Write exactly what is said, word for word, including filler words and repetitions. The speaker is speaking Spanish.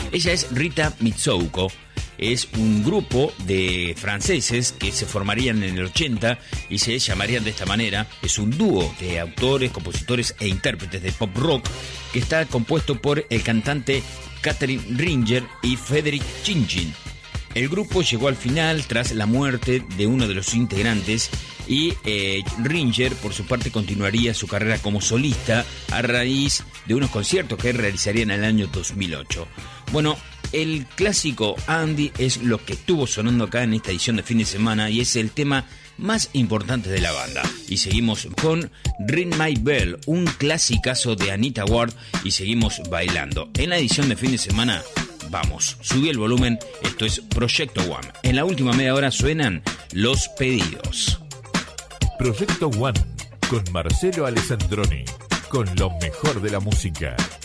Ella es Rita Mitsouko. Es un grupo de franceses que se formarían en el ochenta y se llamarían de esta manera. Es un dúo de autores, compositores e intérpretes de pop rock que está compuesto por el cantante Catherine Ringer y Frédéric Chin-Chin. El grupo llegó al final tras la muerte de uno de los integrantes y eh, Ringer, por su parte, continuaría su carrera como solista a raíz de unos conciertos que realizaría en el año dos mil ocho. Bueno, el clásico Andy es lo que estuvo sonando acá en esta edición de fin de semana y es el tema más importante de la banda. Y seguimos con Ring My Bell, un clasicazo de Anita Ward, y seguimos bailando. En la edición de fin de semana, vamos, subí el volumen, esto es Proyecto One. En la última media hora suenan los pedidos. Proyecto One, con Marcelo Alessandroni, con lo mejor de la música.